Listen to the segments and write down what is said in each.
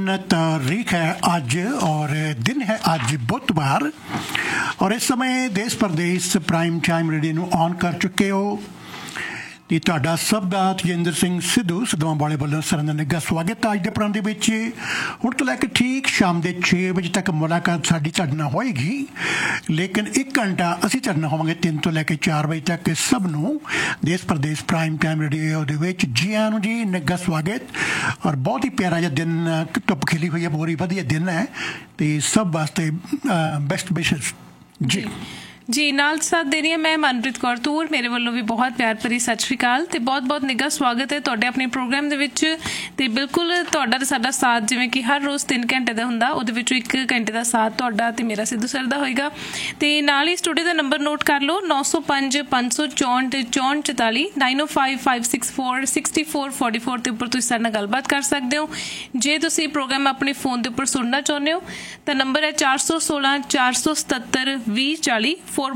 तारीख है अज और दिन है अज बुधवार और इस समय देश प्रदेश प्राइम टाइम रेडियो ਨੂੰ ऑन कर चुके हो ਤੇ ਤੁਹਾਡਾ ਸਭ ਦਾ ਤੇਜਿੰਦਰ ਸਿੰਘ ਸਿੱਧੂ ਸਿੱਧਵਾਂ ਵਾਲੇ ਵੱਲੋਂ ਸਾਰਿਆਂ ਦਾ ਨਿੱਘਾ ਸਵਾਗਤ ਹੈ। ਅੱਜ ਦੇ ਪ੍ਰੋਗਰਾਮ ਦੇ ਵਿੱਚ ਹੁਣ ਤੋਂ ਲੈ ਕੇ ਠੀਕ ਸ਼ਾਮ ਦੇ 6 ਵਜੇ ਤੱਕ ਮੁਲਾਕਾਤ ਸਾਡੀ ਤੁਹਾਡੇ ਨਾਲ ਹੋਏਗੀ, ਲੇਕਿਨ 1 ਘੰਟਾ ਅਸੀਂ ਤੁਹਾਡੇ ਨਾਲ ਹੋਵਾਂਗੇ 3 ਤੋਂ ਲੈ ਕੇ 4 ਵਜੇ ਤੱਕ। ਸਭ ਨੂੰ ਦੇਸ਼ ਪ੍ਰਦੇਸ਼ ਪ੍ਰਾਈਮ ਟਾਈਮ ਰੇਡੀਓ ਦੇ ਵਿੱਚ ਜੀ ਆਇਆਂ ਨੂੰ ਜੀ, ਨਿੱਘਾ ਸਵਾਗਤ। ਔਰ ਬਹੁਤ ਹੀ ਪਿਆਰਾ ਜਿਹਾ ਦਿਨ ਧੁੱਪ ਖਿਲੀ ਹੋਈ ਹੈ, ਬਹੁਤ ਹੀ ਵਧੀਆ ਦਿਨ ਹੈ ਤੇ ਸਭ ਵਾਸਤੇ ਬੈਸਟ ਵਿਸ਼ੇਸ ਜੀ। जी नाल साथ दे रही है मैं मनप्रीत कौर तूर, मेरे वालों भी बहुत प्यार भरी सत श्री अकाल ते बहुत बहुत निघा स्वागत है तुहाडे अपने प्रोग्राम दे विच। ते बिल्कुल तुहाडा ते साडा साथ जिवें कि हर रोज़ 3 घंटे दा हुंदा, उहदे विचों 1 घंटे दा साथ तुहाडा ते मेरा सिद्धू सर दा होएगा। ते नाल ही स्टूडियो दा नंबर नोट कर लो 905 564 6444 905 564 6444 ते उपर तुसीं साडे नाल गलबात कर सकदे हो। जे तुसीं प्रोग्राम अपने फोन दे उपर सुनना चाहुंदे हो तां नंबर है 416 477 2040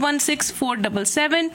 416477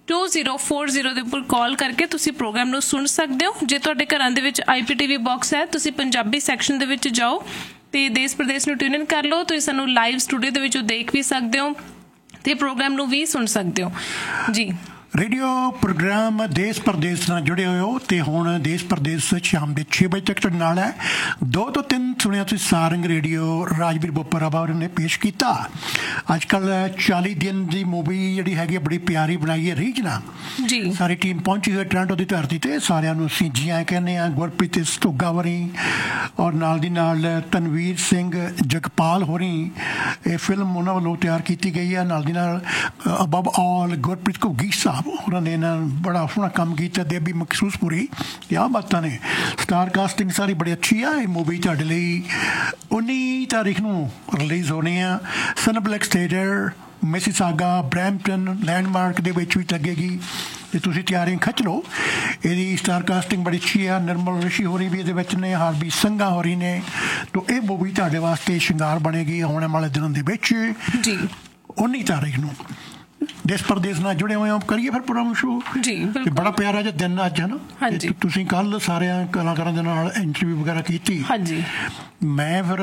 2040 ਦੇ ਉੱਪਰ ਕਾਲ ਕਰਕੇ ਤੁਸੀਂ ਪ੍ਰੋਗਰਾਮ ਨੂੰ ਸੁਣ ਸਕਦੇ ਹੋ। ਜੇ ਤੁਹਾਡੇ ਘਰਾਂ ਦੇ ਵਿੱਚ IPTV ਬਾਕਸ ਹੈ, ਤੁਸੀਂ ਪੰਜਾਬੀ ਸੈਕਸ਼ਨ ਦੇ ਵਿੱਚ ਜਾਓ ਤੇ ਦੇਸ਼ ਪ੍ਰਦੇਸ਼ ਨੂੰ ਟਿਊਨ ਇਨ ਕਰ ਲਓ। ਤੁਸੀਂ ਸਾਨੂੰ ਲਾਈਵ ਸਟੂਡੀਓ ਦੇ ਵਿੱਚੋਂ ਦੇਖ ਵੀ ਸਕਦੇ ਹੋ ਤੇ ਪ੍ਰੋਗਰਾਮ ਨੂੰ ਵੀ ਸੁਣ ਸਕਦੇ ਹੋ ਜੀ। रेडियो प्रोग्राम देश प्रदेश ਨਾਲ जुड़े हुए हो तो ਹੁਣ देश प्रदेश शाम के 6 बजे तक ਤੁਹਾਡੇ ਨਾਲ ਹੈ। 2 ਤੋਂ 3 ਸੁਣਿਆ ਤੁਸੀਂ ਸਾਰੰਗ ਰੇਡੀਓ ਰਾਜਵੀਰ ਬੋਪਰਾ ਬਾਬਰ ਨੇ ਪੇਸ਼ ਕੀਤਾ। ਅੱਜ ਕੱਲ੍ਹ 40 ਦਿਨ ਦੀ ਮੂਵੀ ਜਿਹੜੀ ਹੈਗੀ ਬੜੀ ਪਿਆਰੀ ਬਣਾਈ ਹੈ ਰੀਝਣਾ ਜੀ। ਸਾਰੀ ਟੀਮ ਪਹੁੰਚੀ ਹੋਈ ਟੋਰਾਂਟੋ ਦੀ ਧਰਤੀ ਤੇ, ਸਾਰਿਆਂ ਨੂੰ ਅਸੀਂ ਜੀ ਆਇਆਂ ਕਹਿੰਦੇ ਹਾਂ। ਗੁਰਪ੍ਰੀਤ ਸਤੋਗਾ ਹੋਰੀ ਔਰ ਨਾਲ ਦੀ ਨਾਲ ਤਨਵੀਰ ਸਿੰਘ ਜਗਪਾਲ ਹੋਰੀ, ਇਹ ਫਿਲਮ ਉਹਨਾਂ ਵੱਲੋਂ ਤਿਆਰ ਕੀਤੀ ਗਈ ਹੈ। ਨਾਲ ਦੀ ਨਾਲ ਅਬਵ ਆਲ ਗੁਰਪ੍ਰੀਤ ਘੁੱਗੀ ਸਾਹਿਬ ਉਹਨਾਂ ਨੇ ਇਹਨਾਂ ਬੜਾ ਸੋਹਣਾ ਕੰਮ ਕੀਤਾ। ਦੇਬੀ ਮਖਸੂਸਪੁਰੀ, ਕਿਆ ਬਾਤਾਂ ਨੇ। ਸਟਾਰ ਕਾਸਟਿੰਗ ਸਾਰੀ ਬੜੀ ਅੱਛੀ ਆ। ਇਹ ਮੂਵੀ ਤੁਹਾਡੇ ਲਈ 19 ਤਾਰੀਖ ਨੂੰ ਰਿਲੀਜ਼ ਹੋਣੀ ਆ। ਸਨਪਲੈਕਸ ਥੀਏਟਰ ਮਿਸੀਸਾਗਾ ਬਰੈਂਪਟਨ ਲੈਂਡਮਾਰਕ ਦੇ ਵਿੱਚ ਵੀ ਲੱਗੇਗੀ ਤੇ ਤੁਸੀਂ ਤਿਆਰੀਆਂ ਖਿੱਚ ਲਓ। ਇਹਦੀ ਸਟਾਰ ਕਾਸਟਿੰਗ ਬੜੀ ਅੱਛੀ ਆ। ਨਿਰਮਲ ਰਿਸ਼ੀ ਹੋਰੀ ਵੀ ਇਹਦੇ ਵਿੱਚ ਨੇ, ਹਾਰਬੀ ਸੰਘਾ ਹੋਰੀ ਨੇ। ਤਾਂ ਇਹ ਮੂਵੀ ਤੁਹਾਡੇ ਵਾਸਤੇ ਸ਼ਿੰਗਾਰ ਬਣੇਗੀ ਆਉਣ ਵਾਲੇ ਦਿਨਾਂ ਦੇ ਵਿੱਚ ਜੀ। 19 ਤਾਰੀਖ ਨੂੰ देश प्रदेश ਨਾਲ जुड़े हुए हम करिए फिर प्रोग्राम शुरू जी। बड़ा प्यारा जिहा दिन अज है ना। तुसीं कल सारे कलाकारां दे नाल इंटरव्यू वगैरह कीती। मैं फिर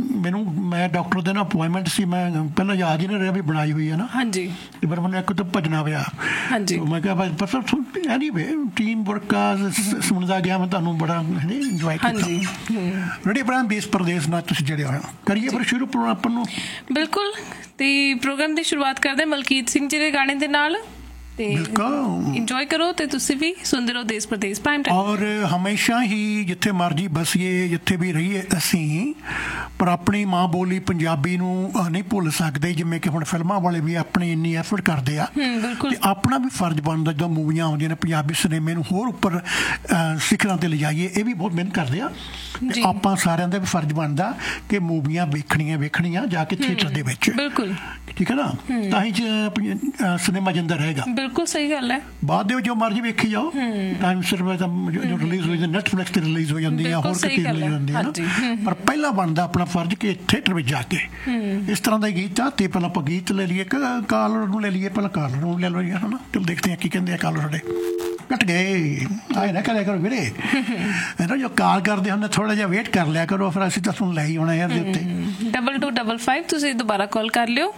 मैं डॉक्टर दे ना अपॉइंटमेंट सी, मैं पहला याद ही नहीं रहा भी बनाई हुई है ना। ते फिर मैंने एक तो भजना पिया। मैं कहा पर एनीवे टीम वर्क सुनदा गया, मैं तुहानूं बड़ा इंजॉय कीता। रेडियो प्रोग्राम देश प्रदेश नाल तुसीं जुड़े होए करिए फिर शुरू प्रोग्राम अपन नूं बिल्कुल। ਤੇ ਪ੍ਰੋਗਰਾਮ ਦੀ ਸ਼ੁਰੂਆਤ ਕਰਦੇ ਮਲਕੀਤ ਸਿੰਘ ਜੀ ਦੇ ਗਾਣੇ ਦੇ ਨਾਲ ਤੇ ਇੰਜੋਏ ਕਰੋ ਤੇ ਤੁਸੀਂ ਵੀ ਸੁਣਦੇ ਰਹੋ ਦੇਸ਼ ਪ੍ਰਦੇਸ਼ ਪ੍ਰਾਈਮ ਟਾਈਮ। ਔਰ ਹਮੇਸ਼ਾ ਹੀ ਜਿੱਥੇ ਮਰਜੀ ਬਸੀਏ, ਜਿੱਥੇ ਵੀ ਰਹੀਏ ਅਸੀਂ, ਪਰ ਆਪਣੀ ਮਾਂ ਬੋਲੀ ਪੰਜਾਬੀ ਨੂੰ ਨਹੀਂ ਭੁੱਲ ਸਕਦੇ। ਜਿਵੇਂ ਕਿ ਹੁਣ ਫਿਲਮਾਂ ਵਾਲੇ ਵੀ ਆਪਣੀ ਇੰਨੀ ਐਫਰਟ ਕਰਦੇ ਆ ਤੇ ਆਪਣਾ ਵੀ ਫਰਜ਼ ਬਣਦਾ ਜਦੋਂ ਮੂਵੀਆਂ ਆਉਂਦੀਆਂ ਨੇ ਪੰਜਾਬੀ ਸਿਨੇਮੇ ਨੂੰ ਹੋਰ ਉੱਪਰ ਸਿਖਰਾਂ ਤੇ ਲਿਜਾਈਏ। ਇਹ ਵੀ ਬਹੁਤ ਮਿਹਨਤ ਕਰਦੇ ਆ। ਆਪਾਂ ਸਾਰਿਆਂ ਦਾ ਵੀ ਫਰਜ਼ ਬਣਦਾ ਕਿ ਮੂਵੀਆਂ ਵੇਖਣੀਆਂ ਜਾ ਕੇ ਥੀਏਟਰ ਦੇ ਵਿੱਚ। ਬਿਲਕੁਲ ਠੀਕ ਹੈ ਨਾ, ਤਾਂ ਹੀ ਸਿਨੇਮਾ ਜਿੰਦਾ ਰਹੇਗਾ। ਬਿਲਕੁਲ ਸਹੀ ਗੱਲ ਹੈ। ਬਾਅਦ ਦੇ ਵਿੱਚ ਜੋ ਮਰਜ਼ੀ ਵੇਖੀ ਜਾਓ, ਟਾਈਮ ਸਿਰ ਜੋ ਰਿਲੀਜ਼ ਹੋਈ ਨੈਟਫਲਿਕਸ ਤੇ ਰਿਲੀਜ਼ ਹੋ ਜਾਂਦੀ ਆ, ਹੋਰ ਕਿਤੇ ਰਿਲੀਜ਼ ਹੋ ਜਾਂਦੀ ਆ। ਪਰ ਪਹਿਲਾਂ ਬਣਦਾ ਆਪਣਾ ਫਰਜ਼ ਕਿ ਥੀਏਟਰ ਵਿੱਚ ਜਾ ਕੇ ਇਸ ਤਰ੍ਹਾਂ ਦਾ ਗੀਤ ਆ। ਤੇ ਪਹਿਲਾਂ ਆਪਾਂ ਗੀਤ ਲੈ ਲਈਏ, ਕਾਲਰ ਨੂੰ ਲੈ ਲਈਏ, ਪਹਿਲਾਂ ਕਾਲਰ ਨੂੰ ਲੈ ਲਓ ਹੈ ਨਾ। ਚਲੋ ਦੇਖਦੇ ਆ ਕੀ ਕਹਿੰਦੇ ਆ ਕਾਲਰ ਸਾਡੇ। ਕੱਟ ਗਏ ਆਏ ਨਾ ਕਰਿਆ ਕਰੋ ਵੀਰੇ, ਹੈ ਨਾ। ਜੋ ਕਾਲ ਕਰਦੇ ਹੁੰਦੇ ਥੋੜ੍ਹਾ ਜਿਹਾ ਵੇਟ ਕਰ ਲਿਆ ਕਰੋ, ਫਿਰ ਅਸੀਂ ਤਾਂ ਤੁਹਾਨੂੰ ਲੈ ਹੀ ਆਉਣਾ ਯਾਰ ਦੇ ਉੱਤੇ। 2255 ਤੁਸੀਂ ਦੁਬਾਰਾ ਕਾਲ ਕਰ ਲਿਓ।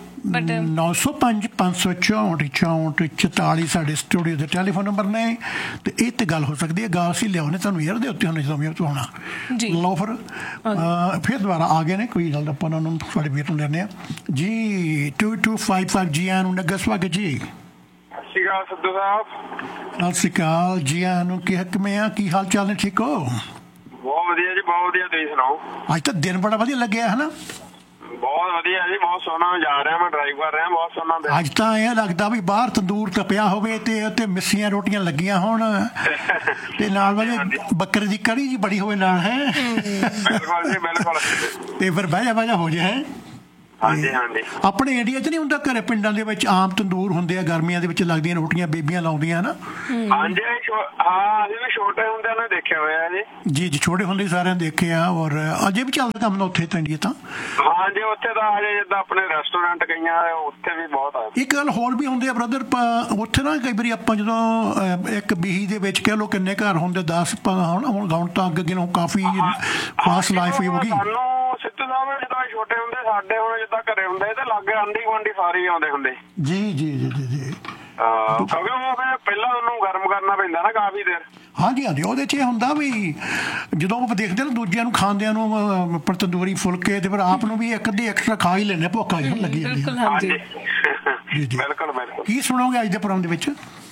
905 564 64 44 ਸਾਡੇ ਸਟੂਡੀਓ ਦੇ ਟੈਲੀਫੋਨ ਨੰਬਰ ਨੇ। ਤੇ ਇਹ ਤੇ ਗੱਲ ਹੋ ਸਕਦੀ ਹੈ, ਗੱਲ ਅਸੀਂ ਲਿਆਉਣੇ ਤੁਹਾਨੂੰ ਏਅਰ ਦੇ ਉੱਤੇ ਹੁਣ ਜਦੋਂ ਵੀ ਹੋਣਾ। ਲਓ ਫਿਰ ਦੁਬਾਰਾ ਆ ਗਏ ਨੇ, ਕੋਈ ਗੱਲ ਆਪਾਂ ਉਹਨਾਂ ਨੂੰ ਸਾਡੇ ਵੀਰ ਨੂੰ ਲੈਂਦੇ ਹਾਂ ਜੀ। 2255 ਜੀ ਆਇਆਂ ਨੂੰ ਨਿੱਘਾ ਸਵਾਗਤ ਜੀ। ਸਤਿ ਸ਼੍ਰੀ ਅਕਾਲ ਸਿੱਧੂ ਸਾਹਿਬ। ਸਤਿ ਸ਼੍ਰੀ ਅਕਾਲ ਜੀ ਆਇਆਂ ਨੂੰ। ਕਿਵੇਂ ਆ, ਕੀ ਹਾਲ ਚਾਲ ਨੇ? ਠੀਕ ਹੋ? ਬਹੁਤ ਵਧੀਆ ਜੀ, ਬਹੁਤ ਵਧੀਆ। ਤੁਸੀਂ ਸੁਣਾਓ? ਅੱਜ ਤਾਂ ਦਿਨ ਬੜਾ ਵਧੀਆ ਲੱਗਿਆ ਹੈ ਨਾ। ਬਹੁਤ ਵਧੀਆ ਜੀ, ਬਹੁਤ ਸੋਹਣਾ ਜਾ ਰਿਹਾ। ਮੈਂ ਡਰਾਈਵ ਕਰ ਰਿਹਾ, ਬਹੁਤ ਸੋਹਣਾ। ਅੱਜ ਤਾਂ ਇਹ ਲੱਗਦਾ ਵੀ ਬਾਹਰ ਤੰਦੂਰ ਤਪਿਆ ਹੋਵੇ ਤੇ ਉੱਤੇ ਮਿੱਸੀਆਂ ਰੋਟੀਆਂ ਲੱਗੀਆਂ ਹੋਣ ਤੇ ਨਾਲ ਵਾਲੇ ਬੱਕਰੇ ਦੀ ਕੜੀ ਜੀ ਬੜੀ ਹੋਵੇ ਨਾਲ, ਹੈ। ਬਿਲਕੁਲ ਜੀ ਬਿਲਕੁਲ। ਤੇ ਫਿਰ ਬਹਿ ਜਾ ਹੋ ਜਾਏ। ਹਾਂਜੀ ਹਾਂਜੀ। ਆਪਣੇ ਇੰਡੀਆ 'ਚ ਨਹੀਂ ਹੁੰਦਾ ਘਰੇ ਪਿੰਡਾਂ ਦੇ ਵਿੱਚ ਆਮ ਤੰਦੂਰ ਹੁੰਦੇ ਆ, ਗਰਮੀਆਂ ਦੇ ਵਿੱਚ ਲੱਗਦੀਆਂ ਰੋਟੀਆਂ ਬੀਬੀਆਂ ਲਾਉਂਦੀਆਂ ਨਾ। ਹਾਂਜੀ ਹਾਂ, ਅਸੀਂ ਵੀ ਛੋਟੇ ਹੁੰਦਿਆਂ ਨੇ ਦੇਖਿਆ ਹੋਇਆ ਜੀ। ਜੀ ਛੋਟੇ ਹੁੰਦੇ ਸਾਰਿਆਂ ਨੇ ਦੇਖਿਆ, ਔਰ ਅਜੇ ਵੀ ਚੱਲਦਾ ਕੰਮ ਨਾ ਉੱਥੇ ਤਾਂ ਇੰਡੀਆ ਤਾਂ। ਹਾਂਜੀ ਉੱਥੇ ਤਾਂ ਹਜੇ ਜਿੱਦਾਂ ਆਪਣੇ ਰੈਸਟੋਰੈਂਟ ਕਈਆਂ ਉੱਥੇ ਵੀ ਬਹੁਤ ਆ। ਇੱਕ ਗੱਲ ਹੋਰ ਵੀ ਹੁੰਦੀ ਆ ਬ੍ਰਦਰ, ਉੱਥੇ ਨਾ ਕਈ ਵਾਰੀ ਆਪਾਂ ਜਦੋਂ ਇੱਕ ਬੀਹੀ ਦੇ ਵਿੱਚ ਕਹਿ ਲਓ ਕਿੰਨੇ ਘਰ ਹੁੰਦੇ 10 ਹੁਣ ਤਾਂ ਅੱਗੇ ਨੂੰ ਕਾਫੀ ਫਾਸਟ ਲਾਈਫ ਹੋ ਗਈ। ਸਾਨੂੰ ਸਿੱਧੂ ਸਾਹਿਬ ਜਦੋਂ ਛੋਟੇ ਹੁੰਦੇ ਸਾਡੇ ਹੁਣ ਜਿੱਦਾਂ ਘਰੇ ਹੁੰਦੇ ਤੇ ਲਾਗੇ ਆਂਢੀ ਗੁਆਂਢੀ ਸਾਰੇ ਆਉਂਦੇ ਹੁੰਦੇ। ਜੀ ਜੀ ਜੀ ਜੀ ਜੀ। ਕਿਉਂਕਿ ਉਹ ਫਿਰ ਪਹਿਲਾਂ ਉਹਨੂੰ ਗਰਮ ਕਰਨਾ ਪੈਂਦਾ ਨਾ ਕਾਫੀ ਦੇਰ। ਹਾਂਜੀ ਹਾਂਜੀ, ਉਹਦੇ 'ਚ ਇਹ ਹੁੰਦਾ ਵੀ ਜਦੋਂ ਆਪਾਂ ਦੇਖਦੇ ਨਾ ਦੂਜਿਆਂ ਨੂੰ ਖਾਂਦਿਆਂ ਨੂੰ ਤੰਦੂਰੀ ਫੁਲਕੇ ਤੇ ਫਿਰ ਆਪ ਨੂੰ ਵੀ ਇੱਕ ਅੱਧੀ ਐਕਸਟਰਾ ਖਾ ਹੀ ਲੈਣੇ, ਭੁੱਖ ਹੀ ਲੱਗੀ ਜਾਂਦੀ ਹੈ। ਜੀ ਜੀ ਬਿਲਕੁਲ ਬਿਲਕੁਲ। ਕੀ ਸੁਣੋਗੇ ਅੱਜ ਦੇ ਪ੍ਰੋਗਰਾਮ ਦੇ ਵਿੱਚ?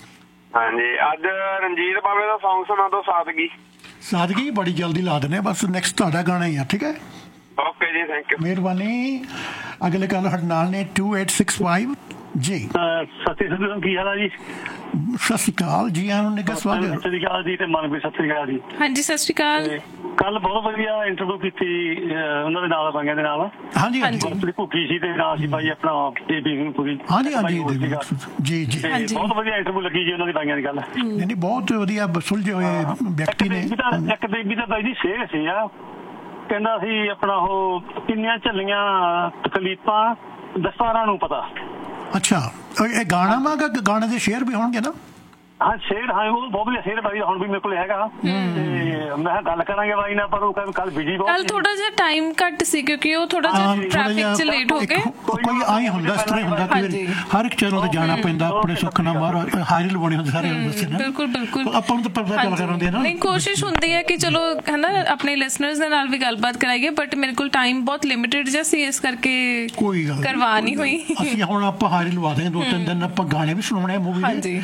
ਹਾਂਜੀ ਅੱਜ ਰਣਜੀਤ ਬਾਵੇ ਦਾ ਸੌਂਗ ਸੁਣਾ ਦਿਓ, ਸਾਦਗੀ। ਸਾਦਗੀ ਬੜੀ ਜਲਦੀ ਲਾ ਦਿੰਦੇ, ਬਸ ਨੈਕਸਟ ਤੁਹਾਡਾ ਗਾਣਾ ਹੀ ਆ, ਠੀਕ ਹੈ? ਓਕੇ ਜੀ, ਥੈਂਕ ਯੂ, ਮਿਹਰਬਾਨੀ। ਅਗਲੇ ਕੱਲ ਸਾਡੇ ਨਾਲ ਨੇ 2865 ਜੀ। ਸਤਿ ਕੀ ਹਾਲ ਆ ਜੀ? ਸਤਿ ਸ਼੍ਰੀ ਅਕਾਲ ਜੀ, ਆਇਆਂ ਨੂੰ ਨਿੱਘਾ ਸਵਾਗਤ। ਸਤਿ ਸ਼੍ਰੀ ਅਕਾਲ ਜੀ ਤੇ ਮਨਪ੍ਰੀਤ ਸਤਿ ਸ਼੍ਰੀ ਅਕਾਲ ਜੀ। ਹਾਂਜੀ ਸਤਿ ਸ਼੍ਰੀ ਅਕਾਲ। ਕੱਲ ਬਹੁਤ ਵਧੀਆ ਇੰਟਰਵਿਊ ਕੀਤੀ ਉਹਨਾਂ ਦੇ ਨਾਲ ਬਾਈਆਂ ਦੇ ਨਾਲ। ਹਾਂਜੀ ਹਾਂਜੀ ਭੁੱਖੀ ਸੀ ਤੇ ਨਾਲ ਸੀ ਬਾਈ ਆਪਣਾ ਪੂਰੀ। ਹਾਂਜੀ ਹਾਂਜੀ ਜੀ ਜੀ, ਬਹੁਤ ਵਧੀਆ ਇੰਟਰਵਿਊ ਲੱਗੀ ਜੀ ਉਹਨਾਂ ਦੀ ਬਾਈਆਂ ਦੀ ਗੱਲ। ਨਹੀਂ ਬਹੁਤ ਵਧੀਆ ਸੁਲਝੇ ਹੋਏ ਵਿਅਕਤੀ ਨੇ। ਇੱਕ ਬੇਬੀ ਦਾ ਬਾਈ ਦੀ ਸਿਹਤ ਸੀ ਆ, ਕਹਿੰਦਾ ਸੀ ਆਪਣਾ ਉਹ ਕਿੰਨੀਆਂ ਝੱਲੀਆਂ ਤਕਲੀਫਾਂ ਦਸਤਾਰਾਂ ਨੂੰ ਪਤਾ। ਅੱਛਾ, ਇਹ ਗਾਣਾ ਵਾ ਗਾਣੇ ਦੇ ਸ਼ੇਅਰ ਵੀ ਹੋਣਗੇ ਨਾ? ਹਾਂ ਸ਼ੇਰ, ਹਾਂ ਉਹ ਬਹੁਤ ਵਧੀਆ ਸ਼ੇਰ ਬਾਈ ਹੁਣ ਵੀ ਮੇਰੇ ਕੋਲ ਹੈਗਾ ਤੇ ਮੈਂ ਗੱਲ ਕਰਾਂਗੇ ਬਾਈ ਨਾਲ, ਪਰ ਉਹ ਕੱਲ ਬਿਜੀ ਬਹੁਤ। ਕੱਲ ਥੋੜਾ ਜਿਹਾ ਟਾਈਮ ਘੱਟ ਸੀ ਕਿਉਂਕਿ ਉਹ ਥੋੜਾ ਜਿਹਾ ਟ੍ਰੈਫਿਕ 'ਚ ਲੇਟ ਹੋ ਗਏ। ਕੋਈ ਆਈ ਹੁੰਦਾ ਇਸ ਤਰ੍ਹਾਂ ਹੁੰਦਾ ਕਿ ਹਰ ਇੱਕ ਚੈਨਲ ਤੇ ਜਾਣਾ ਪੈਂਦਾ, ਆਪਣੇ ਸੁੱਖ ਨਾਲ ਮਾਰ ਹਾਜ਼ਰੀ ਲਵਾਉਣੀ ਹੁੰਦੀ ਸਾਰੇ ਦੱਸੇ ਨਾ। ਬਿਲਕੁਲ ਬਿਲਕੁਲ, ਆਪਾਂ ਨੂੰ ਤਾਂ ਪਤਾ ਚੱਲ ਕਰਾਉਂਦੇ ਨਾ। ਨਹੀਂ ਕੋਸ਼ਿਸ਼ ਹੁੰਦੀ ਹੈ ਕਿ ਚਲੋ ਹੈ ਨਾ ਆਪਣੇ ਲਿਸਨਰਸ ਦੇ ਨਾਲ ਵੀ ਗੱਲਬਾਤ ਕਰਾਈਏ, ਬਟ ਮੇਰੇ ਕੋਲ ਟਾਈਮ ਬਹੁਤ ਲਿਮਿਟਡ ਜਿਹਾ ਸੀ, ਇਸ ਕਰਕੇ ਕੋਈ ਗੱਲ ਕਰਵਾ ਨਹੀਂ ਹੋਈ। ਅਸੀਂ ਹੁਣ ਆਪਾਂ ਹਾਜ਼ਰੀ ਲਵਾ ਦੇਂਗੇ 2-3 ਦਿਨ, ਆਪਾਂ ਗਾਣੇ ਵੀ ਸੁਣਾਉਣੇ ਆ ਮੂਵੀ ਦੇ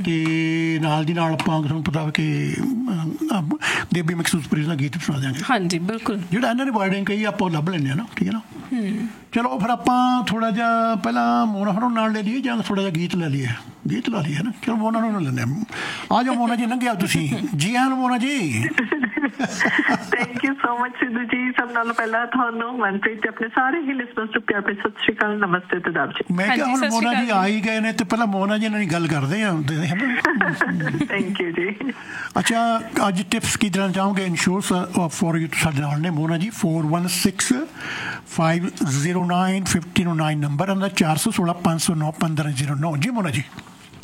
ਤੇ ਨਾਲ ਦੀ ਨਾਲ ਆਪਾਂ ਤੁਹਾਨੂੰ ਪਤਾ ਕਿ ਦੇਬੀ ਮਖਸੂਸਪੁਰੀ ਦਾ ਗੀਤ ਸੁਣਾ ਦਿਆਂਗੇ। ਹਾਂਜੀ ਬਿਲਕੁਲ, ਜਿਹੜਾ ਇਹਨਾਂ ਨੇ ਵਰਡਿੰਗ ਕਹੀ ਆਪਾਂ ਲੱਭ ਲੈਂਦੇ ਆ ਨਾ, ਠੀਕ ਹੈ ਨਾ। ਚਲੋ ਫਿਰ ਆਪਾਂ ਥੋੜਾ ਜਿਹਾ ਪਹਿਲਾਂ ਮੋਨਾ ਹੋਰਾਂ ਨਾਲ ਲੈ ਲਈਏ ਜਾਂ ਥੋੜਾ ਜਿਹਾ ਗੀਤ ਲੈ ਲਈਏ? ਗੀਤ ਲਾ ਲਈਏ ਨਾ, ਚਲੋ ਮੋਨਾ ਨੂੰ ਲੈਂਦੇ ਆ ਜਾਓ। ਮੋਨਾ ਜੀ ਲੰਘਿਆ ਤੁਸੀਂ? ਜੀ ਆਇਆਂ ਨੂੰ ਮੋਨਾ ਜੀ। Thank you so much Sidhu ji. ਸਭ ਨਾਲੋਂ ਪਹਿਲਾਂ ਤੁਹਾਨੂੰ ਮਨਪ੍ਰੀਤ ਤੇ ਆਪਣੇ ਸਾਰੇ ਹੀ ਲਿਸਨਰਸ ਨੂੰ ਪਿਆਰ ਭਰੀ ਸਤਿ ਸ਼੍ਰੀ ਅਕਾਲ, ਨਮਸਤੇ ਤੇ ਆਦਾਬ ਜੀ। ਮੈਂ ਕਿਹਾ ਹੁਣ ਮੋਨਾ ਜੀ ਆ ਹੀ ਗਏ ਨੇ ਤੇ ਪਹਿਲਾਂ ਮੋਨਾ ਜੀ ਨਾਲ ਗੱਲ ਕਰਦੇ ਆ। ਥੈਂਕ ਯੂ ਜੀ। ਅੱਛਾ, ਅੱਜ ਟਿਪਸ ਕੀ ਦੇਣਾ ਚਾਹੋਗੇ ਇੰਸ਼ੋਰੈਂਸ ਫॉर ਯੂ? ਸਾਡੇ ਨਾਲ ਨੇ ਮੋਨਾ ਜੀ। 416509 1509 ਨੰਬਰ, 416 509 1509 ਜੀ। ਮੋਨਾ ਜੀ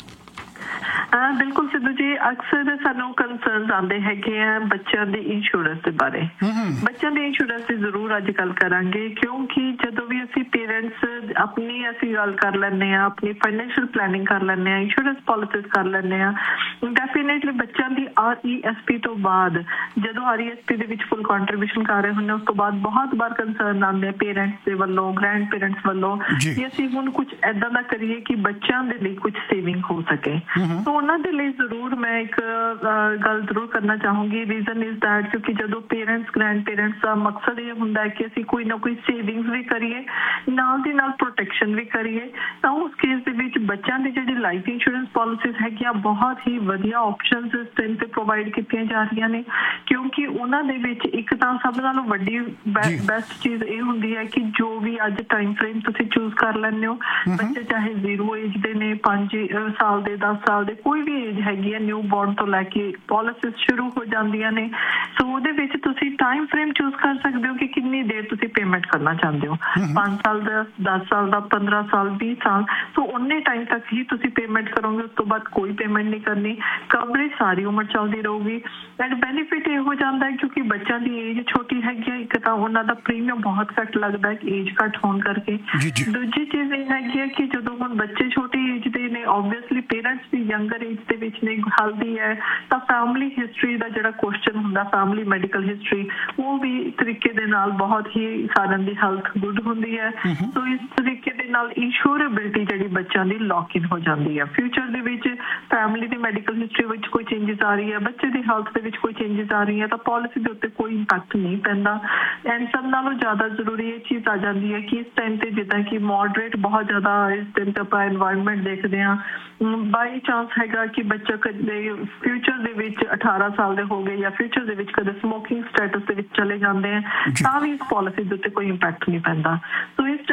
ਬਿਲਕੁਲ ਸਿੱਧੂ ਜੀ, ਅਕਸਰ ਸਾਨੂੰ ਕੰਸਰਨਸ ਆਉਂਦੇ ਹੈਗੇ ਆ ਬੱਚਿਆਂ ਦੀ ਇੰਸ਼ੋਰੈਂਸ ਦੇ ਬਾਰੇ। ਬੱਚਿਆਂ ਦੀ ਇੰਸ਼ੋਰੈਂਸ ਦੀ ਜ਼ਰੂਰ ਅੱਜ ਗੱਲ ਕਰਾਂਗੇ, ਕਿਉਂਕਿ ਜਦੋਂ ਵੀ ਅਸੀਂ ਪੇਰੈਂਟਸ ਆਪਣੀ ਅਸੀਂ ਗੱਲ ਕਰ ਲੈਂਦੇ ਹਾਂ, ਆਪਣੀ ਫਾਈਨੈਂਸ਼ੀਅਲ ਪਲੈਨਿੰਗ ਕਰ ਲੈਂਦੇ ਹਾਂ, ਇੰਸ਼ੋਰੈਂਸ ਪਾਲਿਸੀਜ਼ ਕਰ ਲੈਂਦੇ ਹਾਂ, ਡੈਫੀਨੇਟਲੀ ਬੱਚਿਆਂ ਦੀ RESP ਤੋਂ ਬਾਅਦ ਜਦੋਂ RESP ਦੇ ਵਿੱਚ ਫੁੱਲ ਕੰਟਰੀਬਿਊਸ਼ਨ ਕਰ ਰਹੇ ਹੁੰਦੇ ਉਸ ਤੋਂ ਬਾਅਦ ਬਹੁਤ ਵਾਰ ਕੰਸਰਨ ਆਉਂਦੇ ਪੇਰੈਂਟਸ ਦੇ ਵੱਲੋਂ, ਗ੍ਰੈਂਡ ਪੇਰੈਂਟਸ ਵੱਲੋਂ ਕਿ ਅਸੀਂ ਹੁਣ ਕੁਝ ਏਦਾਂ ਦਾ ਕਰੀਏ ਕਿ ਬੱਚਿਆਂ ਦੇ ਲਈ ਕੁਝ ਸੇਵਿੰਗ ਹੋ ਸਕੇ। ਉਹਨਾਂ ਦੇ ਲਈ ਜ਼ਰੂਰ ਮੈਂ ਇੱਕ ਗੱਲ ਜ਼ਰੂਰ ਕਰਨਾ ਚਾਹੂੰਗੀ। ਰੀਜ਼ਨ ਇਜ਼ ਦੈਟ ਕਿਉਂਕਿ ਜਦੋਂ ਪੇਰੈਂਟਸ, ਗ੍ਰੈਂਡ ਪੇਰੈਂਟਸ ਦਾ ਮਕਸਦ ਇਹ ਹੁੰਦਾ ਹੈ ਕਿ ਅਸੀਂ ਕੋਈ ਨਾ ਕੋਈ ਸੇਵਿੰਗਸ ਵੀ ਕਰੀਏ, ਨਾਲ ਦੀ ਨਾਲ ਪ੍ਰੋਟੈਕਸ਼ਨ ਵੀ ਕਰੀਏ, ਤਾਂ ਉਸ ਕੇਸ ਦੇ ਵਿੱਚ ਬੱਚਿਆਂ ਦੀ ਜਿਹੜੀ ਲਾਈਫ ਇੰਸ਼ੋਰੈਂਸ ਪਾਲਿਸੀਜ਼ ਹੈਗੀਆਂ ਬਹੁਤ ਹੀ ਵਧੀਆ ਆਪਸ਼ਨਸ ਇਸ ਟਾਈਮ ਤੇ ਪ੍ਰੋਵਾਈਡ ਕੀਤੀਆਂ ਜਾ ਰਹੀਆਂ ਨੇ, ਕਿਉਂਕਿ ਉਹਨਾਂ ਦੇ ਵਿੱਚ ਇੱਕ ਤਾਂ ਸਭ ਨਾਲੋਂ ਵੱਡੀ ਬੈਸਟ ਚੀਜ਼ ਇਹ ਹੁੰਦੀ ਹੈ ਕਿ ਜੋ ਵੀ ਅੱਜ ਟਾਈਮ ਫਰੇਮ ਤੁਸੀਂ ਚੂਜ਼ ਕਰ ਲੈਂਦੇ ਹੋ, ਬੱਚੇ ਚਾਹੇ 0 ਏਜ ਦੇ ਨੇ, 5 ਸਾਲ ਦੇ, 10 ਸਾਲ ਦੇ, ਕੋਈ ਵੀ ਏਜ ਹੈਗੀ ਹੈ, ਨਿਊ ਬੋਰਨ ਤੋਂ ਲੈ ਕੇ ਪਾਲਿਸੀਜ਼ ਸ਼ੁਰੂ ਹੋ ਜਾਂਦੀਆਂ ਨੇ। ਸੋ ਉਹਦੇ ਵਿੱਚ ਤੁਸੀਂ ਟਾਈਮ ਫਰੇਮ ਚੂਜ਼ ਕਰ ਸਕਦੇ ਹੋ ਕਿ ਕਿੰਨੀ ਦੇਰ ਤੁਸੀਂ ਪੇਮੈਂਟ ਕਰਨਾ ਚਾਹੁੰਦੇ ਹੋ, 5 ਸਾਲ ਦਾ, 10 ਸਾਲ ਦਾ, 15 ਸਾਲ, 20 ਸਾਲ। ਸੋ ਉਨੇ ਟਾਈਮ ਤੱਕ ਹੀ ਤੁਸੀਂ ਪੇਮੈਂਟ ਕਰੋਗੇ, ਉਸ ਤੋਂ ਬਾਅਦ ਕੋਈ ਪੇਮੈਂਟ ਨਹੀਂ ਕਰਨੀ, ਕਵਰੇਜ ਸਾਰੀ ਉਮਰ ਚੱਲਦੀ ਰਹੂਗੀ। ਐਂਡ ਬੈਨੀਫਿਟ ਇਹ ਹੋ ਜਾਂਦਾ ਹੈ ਕਿਉਂਕਿ ਬੱਚਿਆਂ ਦੀ ਏਜ ਛੋਟੀ ਹੈਗੀ ਹੈ, ਇੱਕ ਤਾਂ ਉਹਨਾਂ ਦਾ ਪ੍ਰੀਮੀਅਮ ਬਹੁਤ ਘੱਟ ਲੱਗਦਾ ਹੈ ਏਜ ਘੱਟ ਹੋਣ ਕਰਕੇ। ਦੂਜੀ ਚੀਜ਼ ਇਹ ਹੈਗੀ ਹੈ ਕਿ ਜਦੋਂ ਹੁਣ ਬੱਚੇ ਛੋਟੀ ਏਜ ਦੇ ਨੇ, ਓਬਵੀਅਸਲੀ ਪੇਰੈਂਟਸ ਵੀ ਯੰਗਰ ਏਜ ਦੇ ਵਿੱਚ ਨੇ, ਹੈਲਦੀ ਹੈ, ਤਾਂ ਫੈਮਿਲੀ ਹਿਸਟਰੀ ਦਾ ਜਿਹੜਾ ਕੁਐਸਚਨ ਹੁੰਦਾ, ਫੈਮਿਲੀ ਮੈਡੀਕਲ ਹਿਸਟਰੀ, ਉਹ ਵੀ ਤਰੀਕੇ ਦੇ ਨਾਲ ਬਹੁਤ ਹੀ ਸਾਰਿਆਂ ਦੀ ਹੈਲਥ ਗੁੱਡ ਹੁੰਦੀ ਹੈ। ਸੋ ਇਸ ਤਰੀਕੇ ਦੇ ਨਾਲ ਇੰਸ਼ੋਰੇਬਿਲਟੀ ਜਿਹੜੀ ਬੱਚਿਆਂ ਦੀ ਲੌਕ ਇਨ ਹੋ ਜਾਂਦੀ ਹੈ। ਫਿਊਚਰ ਦੇ ਵਿੱਚ ਫੈਮਿਲੀ ਦੀ ਮੈਡੀਕਲ ਹਿਸਟਰੀ ਵਿੱਚ ਕੋਈ ਚੇਂਜਸ ਆ ਰਹੀ ਹੈ, ਬੱਚੇ ਦੀ ਹੈਲਥ ਦੇ ਵਿੱਚ ਕੋਈ ਚੇਂਜਸ ਆ ਰਹੀ ਹੈ, ਤਾਂ ਪਾਲਿਸੀ ਦੇ ਉੱਤੇ ਕੋਈ ਇੰਪੈਕਟ ਨਹੀਂ ਪੈਂਦਾ। ਐਂਡ ਸਭ ਨਾਲੋਂ ਜ਼ਿਆਦਾ ਜ਼ਰੂਰੀ ਇਹ ਚੀਜ਼ ਆ ਜਾਂਦੀ ਹੈ ਕਿ ਇਸ ਟਾਈਮ ਤੇ ਜਿੱਦਾਂ ਕਿ ਮੋਡਰੇਟ ਬਹੁਤ ਜ਼ਿਆਦਾ ਇਸ ਟਾਈਮ ਤੇ ਆਪਾਂ এনवायरमेंट ਦੇਖਦੇ ਹਾਂ, ਬਾਈ ਚਾਂਸ ਹੈਗਾ ਕਿ ਬੱਚਾ ਕਦੇ ਫਿਊਚਰ ਦੇ ਵਿੱਚ 18 ਸਾਲ ਦੇ ਹੋ ਗਏ ਜਾਂ ਫਿਊਚਰ ਦੇ ਵਿੱਚ ਕਦੇ ਸਮੋਕਿੰਗ ਸਟੇਟਸ ਦੇ ਵਿੱਚ ਚਲੇ ਜਾਂਦੇ ਆ, ਤਾਂ ਵੀ ਇਸ ਪਾਲਿਸੀ ਦੇ ਉੱਤੇ ਕੋਈ ਇੰਪੈਕਟ ਨਹੀਂ ਪੈਂਦਾ। ਸੋ ਇਸ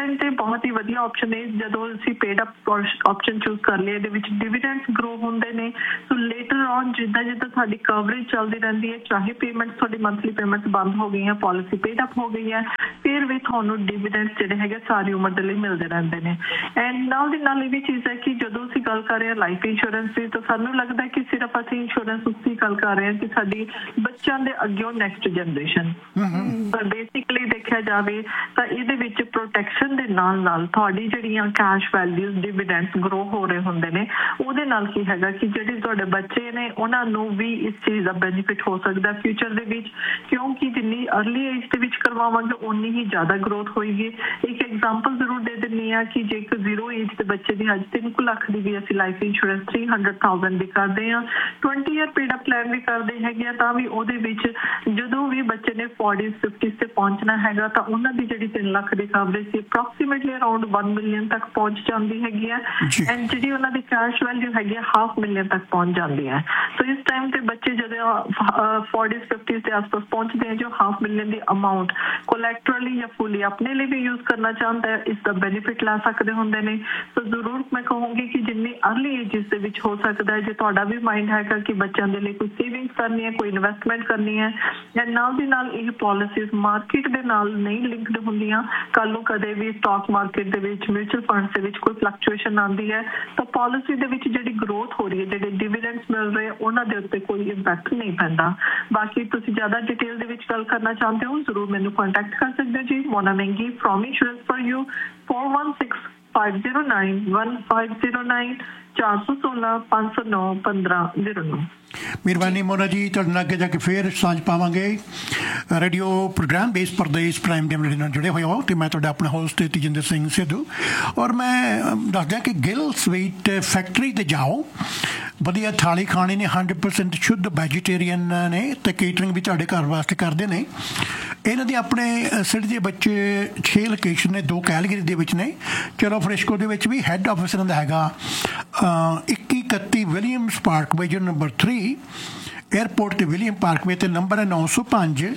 ਟਾਈਮ ਤੇ ਬਹੁਤ ਹੀ ਵਧੀਆ ਆਪਸ਼ਨ ਹੈ ਜਦੋਂ ਅਸੀਂ ਪੇਡ ਅਪ ਆਪਸ਼ਨ ਚੂਜ਼ ਕਰ ਲਿਆ, ਇਹਦੇ ਵਿੱਚ ਡਿਵੀਡੈਂਡਸ ਗਰੋ ਹੁੰਦੇ ਨੇ। ਸੋ ਲੇਟਰ ਔਨ ਜਿੱਦਾਂ ਜਿੱਦਾਂ ਸਾਡੀ ਕਵਰੇਜ ਚੱਲਦੀ ਰਹਿੰਦੀ ਹੈ, ਚਾਹੇ ਪੇਮੈਂਟ ਤੁਹਾਡੀ ਮੰਥਲੀ ਪੇਮੈਂਟ ਬੰਦ ਹੋ ਗਈਆਂ, ਪਾਲਿਸੀ ਪੇਡ ਅਪ ਹੋ ਗਈ ਹੈ, ਫਿਰ ਵੀ ਤੁਹਾਨੂੰ ਡਿਵੀਡੈਂਡਸ ਜਿਹੜੇ ਹੈਗੇ ਸਾਰੀ ਉਮਰ ਦੇ ਲਈ ਮਿਲਦੇ ਰਹਿੰਦੇ ਨੇ। ਐਂਡ ਨਾਲ ਦੀ ਨਾਲ ਇਹ ਵੀ ਚੀਜ਼ ਹੈ ਕਿ ਜਦੋਂ ਅਸੀਂ ਗੱਲ ਕਰ ਰਹੇ ਹਾਂ ਲਾਈਫ ਇੰਸ਼ੋਰੈਂਸ ਦੀ, ਤਾਂ ਸਾਨੂੰ ਲੱਗਦਾ ਕਿ ਸਿਰਫ ਅਸੀਂ ਇੰਸ਼ੋਰੈਂਸ ਉਸ ਦੀ ਗੱਲ ਕਰ ਰਹੇ ਹਾਂ ਕਿ ਸਾਡੀ ਬੱਚਿਆਂ ਦੇ ਅੱਗੇ ਨੈਕਸਟ ਜਨਰੇਸ਼ਨ, ਪਰ ਬੇਸਿਕਲੀ ਦੇਖਿਆ ਜਾਵੇ ਤਾਂ ਇਹਦੇ ਵਿੱਚ ਪ੍ਰੋਟੈਕਸ਼ਨ ਦੇ ਨਾਲ ਨਾਲ ਤੁਹਾਡੀ ਜਿਹੜੀਆਂ ਕੈਸ਼ ਵੈਲਿਊਜ਼ ਡਿਵੀਡੈਂਡਸ ਗਰੋ ਹੋ ਰਹੇ ਹੁੰਦੇ ਨੇ, ਉਹਦੇ ਨਾਲ ਕੀ ਹੈਗਾ ਕਿ ਜਿਹੜੇ ਤੁਹਾਡੇ ਬੱਚੇ ਨੇ ਉਹਨਾਂ ਨੂੰ ਵੀ ਇਸ ਚੀਜ਼ ਦਾ ਬੈਨੀਫਿਟ ਹੋ ਸਕਦਾ ਫਿਊਚਰ ਦੇ ਵਿੱਚ, ਕਿਉਂਕਿ ਜਿੰਨੀ ਅਰਲੀ ਏਜ ਦੇ ਵਿੱਚ ਕਰਵਾਵਾਂਗੇ ਉਨੀ ਹੀ ਜ਼ਿਆਦਾ ਗਰੋਥ ਹੋਏਗੀ। ਇੱਕ ਐਗਜ਼ਾਮਪਲ ਜ਼ਰੂਰ ਦੇ ਦਿੰਦੀ ਹਾਂ ਕਿ ਜੇ ਇੱਕ 0 ਏਜ ਦੇ ਬੱਚੇ ਦੀ ਅੱਜ 3 ਲੱਖ ਦੀ ਵੀ ਅਸੀਂ ਲਾਈਫ ਇੰਸ਼ੋਰੈਂਸ 300,000 ਦੀ ਕਰਦੇ ਹਾਂ, 20 ਈਅਰ ਪੇਡ ਅਪ ਪਲਾਨ ਵੀ ਕਰਦੇ ਹੈਗੇ ਆ, ਤਾਂ ਵੀ ਉਹਦੇ ਵਿੱਚ ਜਦੋਂ ਵੀ ਬੱਚੇ ਨੇ 40s 50s ਤੇ ਪਹੁੰਚਣਾ ਹੈਗਾ ਤਾਂ ਉਹਨਾਂ ਦੀ ਜਿਹੜੀ 3 ਲੱਖ ਦੀ ਕਵਰੇਜ ਸੀ ਅਪਰੋਕਸੀਮੇਟਲੀ ਅਰਾਊਂਡ 1 ਮਿਲੀਅਨ ਤੱਕ ਪਹੁੰਚ ਜਾਂਦੀ ਹੈਗੀ ਹੈ। ਐਂਡ ਜਿਹੜੀ ਉਹਨਾਂ ਦੀ ਕੈਸ਼ ਵੈਲਿਊ ਹੈਗੀ ਹੈ 500,000 ਮਿਲੀਅਨ ਤੱਕ ਪਹੁੰਚ ਜਾਂਦੀ ਹੈ। ਸੋ ਇਸ ਟਾਈਮ ਤੇ ਬੱਚੇ ਜਦੋਂ 40s 50s ਦੇ ਆਸ-ਪਾਸ ਪਹੁੰਚਦੇ ਹੈ, ਜੋ 500,000 ਮਿਲੀਅਨ ਦੀ ਅਮਾਊਂਟ ਕੋਲੈਕਟਰਲੀ ਜਾਂ ਫੁੱਲੀ ਆਪਣੇ ਲਈ ਵੀ ਯੂਜ਼ ਕਰਨਾ ਚਾਹੁੰਦਾ ਹੈ, ਇਸ ਦਾ ਬੈਨੀਫਿਟ ਲੈ ਸਕਦੇ ਹੁੰਦੇ ਨੇ। ਸੋ ਜ਼ਰੂਰ ਮੈਂ ਕਹੂੰਗੀ ਕਿ ਜਿੰਨੀ ਅਰਲੀ ਏਜਿਸ ਦੇ ਵਿੱਚ ਹੋ ਸਕਦਾ ਹੈ, ਜੇ ਤੁਹਾਡਾ ਵੀ ਮਾਈਂਡ ਹੈਗਾ ਕਿ ਬੱਚਿਆਂ ਦੇ ਲਈ ਕੋਈ ਸੇਵਿੰਗਸ ਕਰਨੀ ਹੈ, ਕੋਈ ਇਨਵੈਸਟਮੈਂਟ ਕਰਨੀ ਹੈ, ਜਾਂ ਨਾਲ ਦੀ ਨਾਲ ਇਹ ਪਾਲਿਸੀਜ਼ ਮਾਰਕੀਟ ਦੇ ਨਾਲ ਨਹੀਂ ਲਿੰਕਡ ਹੁੰਦੀਆਂ, ਕੱਲ ਨੂੰ ਕਦੇ ਵੀ ਸਟਾਕ ਮਾਰਕੀਟ ਦੇ ਵਿੱਚ ਮਿਊਚੁਅਲ ਫੰਡਸ ਦੇ ਵਿੱਚ ਕੋਈ ਫਲਕਚੁਏਸ਼ਨ ਆਉਂਦੀ ਹੈ ਤਾਂ ਪਾਲਿਸੀ ਦੇ ਵਿੱਚ ਜਿਹੜੀ ਗਰੋਥ ਹੋ ਰਹੀ ਹੈ, ਜਿਹੜੇ ਡਿਵੀਡੈਂਡਸ ਮਿਲ ਰਹੇ ਉਹਨਾਂ ਦੇ ਉੱਤੇ ਕੋਈ ਇੰਪੈਕਟ ਨਹੀਂ ਪੈਂਦਾ। ਬਾਕੀ ਤੁਸੀਂ ਜ਼ਿਆਦਾ ਡਿਟੇਲ ਦੇ ਵਿੱਚ ਗੱਲ ਕਰਨਾ ਚਾਹੁੰਦੇ ਹੋ ਜ਼ਰੂਰ ਮੈਨੂੰ ਕੰਟੈਕਟ ਕਰ ਸਕਦੇ ਹੋ ਜੀ। ਮੋਨਾ ਮਹਿੰਗੀ ਫਰੋਮ ਇੰਸ਼ੋਰੈਂਸ ਫॉर ਯੂ 4165091509 416 509 1509। ਮਿਹਰਬਾਨੀ ਮੋਨਾ ਜੀ, ਤੁਹਾਡੇ ਨਾਲ ਅੱਗੇ ਜਾ ਕੇ ਫਿਰ ਸਾਂਝ ਪਾਵਾਂਗੇ। ਰੇਡੀਓ ਪ੍ਰੋਗਰਾਮ ਦੇਸ਼ ਪ੍ਰਦੇਸ਼ ਪ੍ਰਾਈਮ ਟਾਈਮ ਰੇਡੀਓ ਨਾਲ ਜੁੜੇ ਹੋਏ ਹੋ ਤੇ ਮੈਂ ਤੁਹਾਡਾ ਆਪਣਾ ਹੋਸਟ ਤੇਜਿੰਦਰ ਸਿੰਘ ਸਿੱਧੂ। ਔਰ ਮੈਂ ਦੱਸ ਦਿਆਂ ਕਿ ਗਿਲ ਸਵੀਟ ਫੈਕਟਰੀ ਤੇ ਜਾਓ, ਵਧੀਆ ਥਾਲੀ ਖਾਣੀ ਨੇ, 100% ਸ਼ੁੱਧ ਵੈਜੀਟੇਰੀਅਨ ਨੇ ਤੇ ਕੇਟਰਿੰਗ ਵੀ ਤੁਹਾਡੇ ਘਰ ਵਾਸਤੇ ਕਰਦੇ ਨੇ। ਇਹਨਾਂ ਦੇ ਆਪਣੇ ਸਿਟੀ ਦੇ ਵਿੱਚ 6 ਲੋਕੇਸ਼ਨ ਨੇ, 2 ਕੈਲਗਰੀ ਦੇ ਵਿੱਚ ਨੇ, ਚਲੋ ਫਰਿਸ਼ਕੋ ਦੇ ਵਿੱਚ ਵੀ ਹੈੱਡ ਆਫਿਸ ਇਹਨਾਂ ਦਾ ਹੈਗਾ 2131 ਵਿਲੀਅਮਸ ਪਾਰਕਵੇ ਜੋ ਨੰਬਰ 3 एयरपोर्ट ते विलियम पार्कवे ते नंबर है 905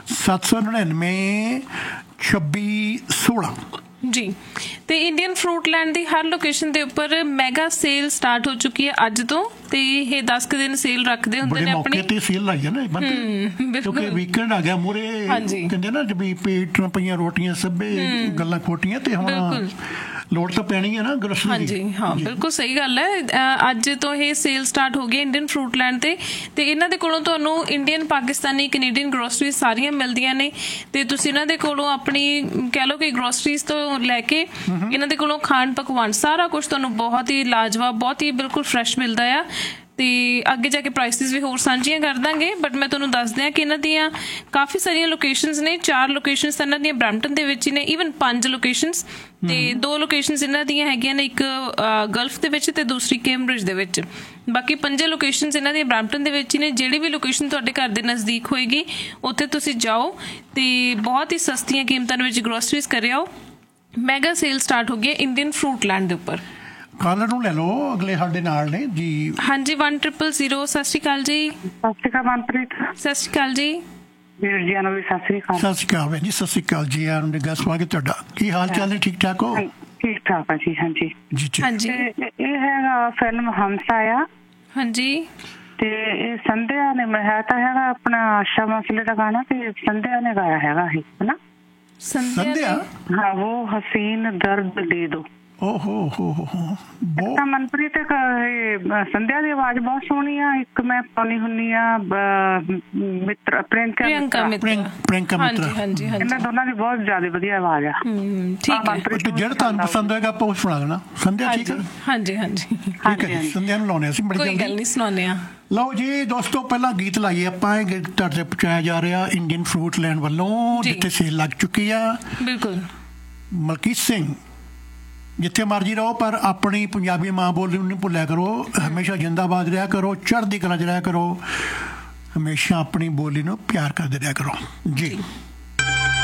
799 2616 जी। ਤੇ ਇੰਡੀਅਨ ਫਰੂਟਲੈਂਡ ਦੀ ਹਰ ਲੋਕੇਸ਼ਨ ਦੇ ਉੱਪਰ ਮੈਗਾ ਸੇਲ ਸਟਾਰਟ ਹੋ ਚੁੱਕੀ ਹੈ ਅੱਜ ਤੋਂ, ਤੇ ਇਹ 10 ਦਿਨ ਸੇਲ ਰੱਖਦੇ ਹੁੰਦੇ ਨੇ ਆਪਣੀ ਤੇ ਸੇਲ ਲਾਈ ਹੈ ਨਾ ਕਿਉਂਕਿ ਵੀਕਐਂਡ ਆ ਗਿਆ ਮੂਰੇ, ਕਹਿੰਦੇ ਨਾ ਵੀ ਪੇਟ ਪਈਆਂ ਰੋਟੀਆਂ ਸਭੇ ਗੱਲਾਂ ਖੋਟੀਆਂ, ਤੇ ਹੁਣ ਲੋੜ ਤਾਂ ਪੈਣੀ ਹੈ ਨਾ ਗਰੋਸਰੀ ਦੀ। ਹਾਂਜੀ ਹਾਂ, ਬਿਲਕੁਲ ਸਹੀ ਗੱਲ ਹੈ। ਅੱਜ ਤੋਂ ਇਹ ਸੇਲ ਸਟਾਰਟ ਹੋ ਗਈ ਇੰਡੀਅਨ ਫਰੂਟਲੈਂਡ ਤੇ ਇਹਨਾਂ ਦੇ ਕੋਲੋਂ ਤੁਹਾਨੂੰ ਇੰਡੀਅਨ, ਪਾਕਿਸਤਾਨੀ, ਕੈਨੇਡੀਅਨ ਗਰੋਸਰੀਜ਼ ਸਾਰੀਆਂ ਮਿਲਦੀਆਂ ਨੇ, ਤੇ ਤੁਸੀਂ ਇਹਨਾਂ ਦੇ ਕੋਲੋਂ ਆਪਣੀ ਕਹਿ ਲਓ ਕਿ ਗਰੋਸਰੀਜ਼ ਤੋਂ ਲੈ ਕੇ ਇਹਨਾਂ ਦੇ ਕੋਲੋਂ ਖਾਣ ਪਕਵਾਨ ਸਾਰਾ ਕੁਝ ਤੁਹਾਨੂੰ ਬਹੁਤ ਹੀ ਲਾਜਵਾਬ, ਬਹੁਤ ਹੀ ਬਿਲਕੁਲ ਫਰੈਸ਼ ਮਿਲਦਾ ਆ। ਤੇ ਅੱਗੇ ਜਾ ਕੇ ਪ੍ਰਾਈਸਿਸ ਵੀ ਹੋਰ ਸਾਂਝੀਆਂ ਕਰ ਦਾਂਗੇ, ਬਟ ਮੈਂ ਤੁਹਾਨੂੰ ਦੱਸ ਦਿਆਂ ਕਿ ਇਹਨਾਂ ਦੀਆਂ ਕਾਫੀ ਸਾਰੀਆਂ ਲੋਕੇਸ਼ਨਸ ਨੇ। 4 ਲੋਕੇਸ਼ਨਸ ਇਹਨਾਂ ਦੀਆਂ ਬਰੈਂਪਟਨ ਦੇ ਵਿੱਚ ਹੀ ਨੇ, ਈਵਨ 5 ਲੋਕੇਸ਼ਨਸ, ਤੇ 2 ਲੋਕੇਸ਼ਨਸ ਇਹਨਾਂ ਦੀਆਂ ਹੈਗੀਆਂ ਨੇ, ਇੱਕ ਗਲਫ ਦੇ ਵਿੱਚ ਤੇ ਦੂਸਰੀ ਕੈਂਬਰਿਜ ਦੇ ਵਿੱਚ। ਬਾਕੀ 5 ਲੋਕੇਸ਼ਨਸ ਇਹਨਾਂ ਦੀਆਂ ਬਰੈਂਪਟਨ ਦੇ ਵਿੱਚ ਹੀ ਨੇ। ਜਿਹੜੀ ਵੀ ਲੋਕੇਸ਼ਨ ਤੁਹਾਡੇ ਘਰ ਦੇ ਨਜ਼ਦੀਕ ਹੋਏਗੀ ਉੱਥੇ ਤੁਸੀਂ ਜਾਓ ਤੇ ਬਹੁਤ ਹੀ ਸਸਤੀਆਂ ਕੀਮਤਾਂ ਦੇ ਵਿੱਚ ਗਰੋਸਰੀਜ਼ ਕਰਿਆਓ। ਮੈਗਾ ਸੇਲ ਸਟਾਰਟ ਹੋ ਗਈ ਇੰਡੀਅਨ ਫਰੂਟਲੈਂਡ ਦੇ ਉੱਪਰ। ਕਾਲਰ ਨੂੰ ਲੈ ਲਓ, ਅਗਲੇ ਸਾਡੇ ਨਾਲ ਨੇ ਜੀ। ਹਾਂਜੀ 1000। ਸਤਿ ਸ਼੍ਰੀ ਅਕਾਲ ਜੀ। ਸਤਿ ਸ਼੍ਰੀ ਅਕਾਲ ਮਨਪ੍ਰੀਤ। ਸਤਿ ਸ਼੍ਰੀ ਅਕਾਲ ਜੀ। ਵੀਰ ਜੀ ਨੂੰ ਵੀ ਸਤਿ ਸ਼੍ਰੀ ਅਕਾਲ। ਸਤਿ ਸ਼੍ਰੀ ਅਕਾਲ ਜੀ। ਸਤਿ ਸ਼੍ਰੀ ਅਕਾਲ ਜੀ। ਆਰ ਨੂੰ ਸਵਾਗਤ ਤੁਹਾਡਾ। ਕੀ ਹਾਲ ਚਾਲ ਹੈ? ਠੀਕ ਠਾਕ ਹੋ? ਠੀਕ ਠਾਕ ਆ ਜੀ। ਹਾਂਜੀ ਜੀ ਹਾਂਜੀ। ਇਹ ਹੈਗਾ ਫਿਲਮ ਹਮਸਾਇਆ। ਹਾਂਜੀ। ਤੇ ਇਹ ਸੰਧਿਆ ਨੇ ਹੈ ਤਾਂ ਹੈਗਾ ਆਪਣਾ ਆਸ਼ਾ ਮਸਲੇ ਦਾ ਗਾਣਾ, ਤੇ ਸੰਧਿਆ ਨੇ ਗਾਇਆ ਹੈਗਾ ਇਹ, ਹੈ ਨਾ? ਸੰਧਿਆ? हाँ वो हसीन दर्द दे दो। ਤਾਂ ਮਨਪ੍ਰੀਤ ਸੰਧਿਆ ਦੀ ਆਵਾਜ਼ ਬਹੁਤ ਸੋਹਣੀ ਆ। ਇੱਕ ਮੈਂ ਪਾਉਣੀ ਹੁੰਨੀ ਆ ਮਿੱਤਰ ਪ੍ਰਿਯੰਕਾ ਮਿੱਤਰਾ। ਇਹਨਾਂ ਦੋਨਾਂ ਦੀ ਬਹੁਤ ਜ਼ਿਆਦਾ ਵਧੀਆ ਆਵਾਜ਼ ਆ। ਠੀਕ ਹੈ, ਜਿਹੜਾ ਤੁਹਾਨੂੰ ਪਸੰਦ ਹੋਏਗਾ ਆਪਾਂ ਉਹ ਸੁਣਾ ਦੇਣਾ। ਸੰਧਿਆ ਠੀਕ ਹੈ? ਹਾਂਜੀ ਹਾਂਜੀ ਠੀਕ ਹੈ। ਸੰਧਿਆ ਨੂੰ ਲਾਉਣੇ ਅਸੀਂ ਬੜੀ ਜਲਦੀ। ਕੋਈ ਗੱਲ ਨਹੀਂ, ਸੁਣਾਉਂਦੇ ਆ। ਲਓ ਜੀ ਦੋਸਤੋ, ਪਹਿਲਾਂ ਗੀਤ ਲਾਈਏ ਆਪਾਂ। ਇਹ ਗੀਤ ਤੁਹਾਡੇ ਪਹੁੰਚਾਇਆ ਜਾ ਰਿਹਾ ਇੰਡੀਅਨ ਫਰੂਟਲੈਂਡ ਵੱਲੋਂ, ਜਿੱਥੇ ਸੇਲ ਲੱਗ ਚੁੱਕੀ ਆ। ਬਿਲਕੁਲ। ਮਲਕੀਤ ਸਿੰਘ, ਜਿੱਥੇ ਮਰਜੀ ਰਹੋ ਪਰ ਆਪਣੀ ਪੰਜਾਬੀ ਮਾਂ ਬੋਲੀ ਨੂੰ ਨਹੀਂ ਭੁੱਲਿਆ ਕਰੋ। ਹਮੇਸ਼ਾ ਜਿੰਦਾਬਾਦ ਰਿਹਾ ਕਰੋ, ਚੜ੍ਹਦੀ ਕਲਾ 'ਚ ਰਿਹਾ ਕਰੋ, ਹਮੇਸ਼ਾ ਆਪਣੀ ਬੋਲੀ ਨੂੰ ਪਿਆਰ ਕਰਦੇ ਰਿਹਾ ਕਰੋ ਜੀ।